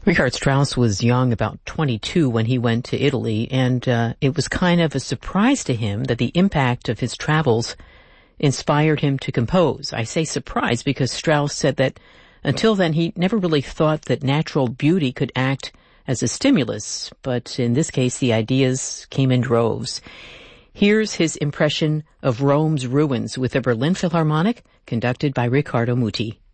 Richard Strauss was young, about 22, when he went to Italy, and it was kind of a surprise to him that the impact of his travels inspired him to compose. I say surprise because Strauss said that until then he never really thought that natural beauty could act as a stimulus, but in this case the ideas came in droves. Here's his impression of Rome's ruins with the Berlin Philharmonic, conducted by Riccardo Muti.